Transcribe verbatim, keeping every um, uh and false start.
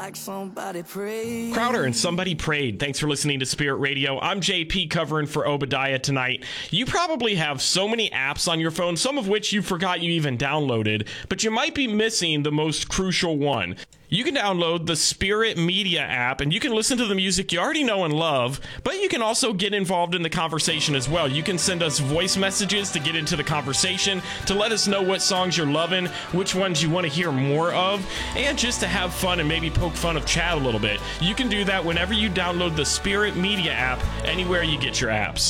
Like somebody prayed. Crowder and Somebody Prayed. Thanks for listening to Spirit Radio. I'm J P covering for Obadiah tonight. You probably have so many apps on your phone, some of which you forgot you even downloaded, but you might be missing the most crucial one. You can download the Spirit Media app, and you can listen to the music you already know and love, but you can also get involved in the conversation as well. You can send us voice messages to get into the conversation, to let us know what songs you're loving, which ones you want to hear more of, and just to have fun and maybe poke fun of Chad a little bit. You can do that whenever you download the Spirit Media app, anywhere you get your apps.